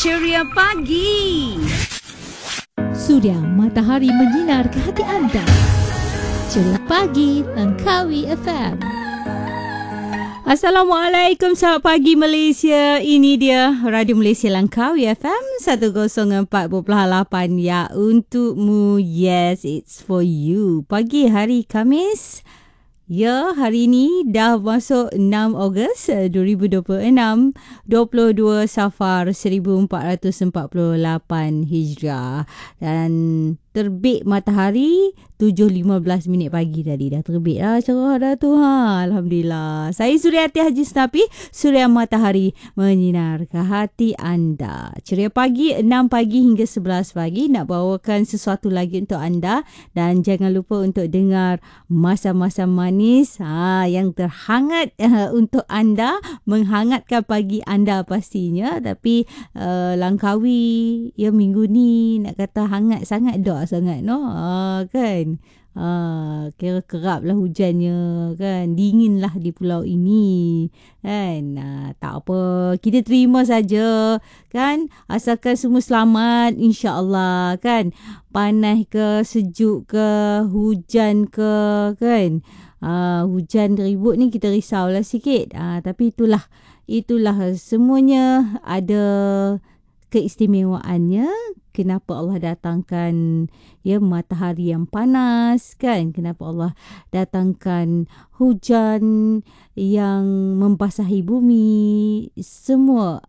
Ceria Pagi. Suria matahari menyinar ke hati anda. Ceria Pagi, Langkawi FM. Assalamualaikum, selamat pagi Malaysia. Ini dia Radio Malaysia Langkawi FM 104.8 ya, untukmu. Yes, it's for you. Pagi hari Khamis. Ya, hari ini dah masuk 6 Ogos 2026, 22 Safar 1448 Hijrah. Dan terbit matahari 7.15 minit pagi tadi. Dah terbit lah cerah dah tu. Alhamdulillah. Saya Suriati Haji Senapi, Suria Matahari menyinar ke hati anda. Ceria pagi 6 pagi hingga 11 pagi nak bawakan sesuatu lagi untuk anda. Dan jangan lupa untuk dengar masa-masa manis yang terhangat untuk anda, menghangatkan pagi anda pastinya. Tapi Langkawi ya minggu ni nak kata hangat sangat dah sangat kan. Kira kerap lah hujannya kan, dingin lah di pulau ini kan. Tak apa, kita terima saja kan, asalkan semua selamat insya-Allah kan. Panas ke, sejuk ke, hujan ke kan. Hujan ribut ni kita risaulah sikit. Tapi itulah semuanya ada keistimewaannya. Kenapa Allah datangkan matahari yang panas kan? Kenapa Allah datangkan hujan yang membasahi bumi? Semua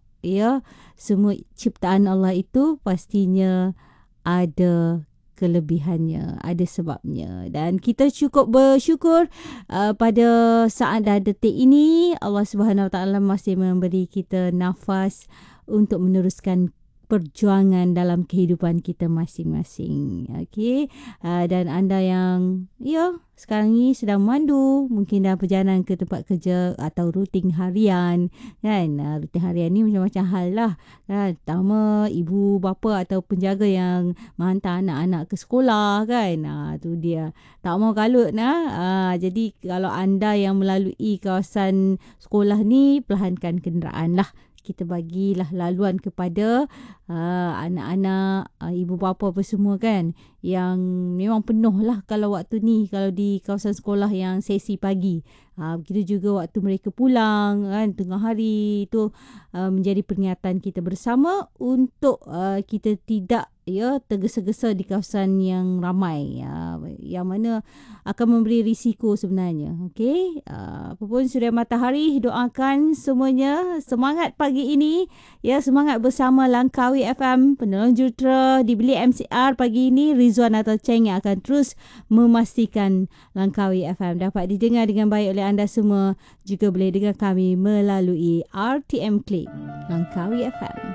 ciptaan Allah itu pastinya ada kelebihannya, ada sebabnya. Dan kita cukup bersyukur pada saat dan detik ini Allah Subhanahu Wa Taala masih memberi kita nafas untuk meneruskan perjuangan dalam kehidupan kita masing-masing. Okey. Dan anda yang sekarang ni sedang memandu, mungkin dah perjalanan ke tempat kerja atau rutin harian kan. Rutin harian ni macam-macam hal lah kan. Pertama, ibu bapa atau penjaga yang menghantar anak-anak ke sekolah kan. Tu dia. Tak mau kalut jadi kalau anda yang melalui kawasan sekolah ni, perlahankan kenderaan lah. Kita bagilah laluan kepada anak-anak, ibu bapa apa semua kan, yang memang penuh lah kalau waktu ni, kalau di kawasan sekolah yang sesi pagi. Begitu juga waktu mereka pulang kan, tengah hari tu menjadi peringatan kita bersama untuk kita tidak tergesa-gesa di kawasan yang ramai, yang mana akan memberi risiko sebenarnya. Okey, apapun Suria Matahari, doakan semuanya semangat pagi ini semangat bersama Langkawi FM. Penolong jurutera di bilik MCR pagi ini Rizwan atau Cheng yang akan terus memastikan Langkawi FM dapat didengar dengan baik oleh anda semua. Juga boleh dengar kami melalui RTM Click Langkawi FM.